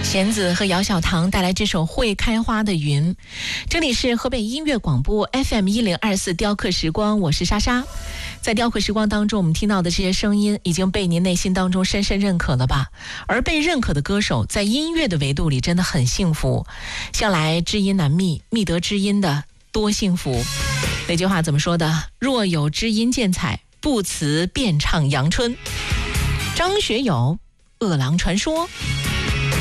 弦子和姚小棠带来这首《会开花的云》。这里是河北音乐广播 FM1024雕刻时光，我是莎莎。在雕刻时光当中，我们听到的这些声音已经被您内心当中深深认可了吧？而被认可的歌手在音乐的维度里真的很幸福，向来知音难觅，觅得知音的多幸福。那句话怎么说的？若有知音见采，不辞便唱阳春。张学友，《饿狼传说》。